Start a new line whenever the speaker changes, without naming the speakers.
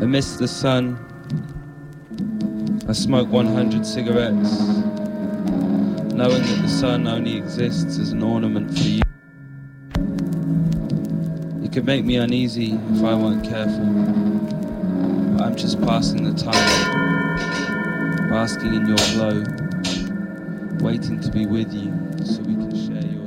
Amidst the sun, I smoke 100 cigarettes, knowing that the sun only exists as an ornament for you. It could make me uneasy if I weren't careful, but I'm just passing the time, basking in your glow, waiting to be with you so we can share your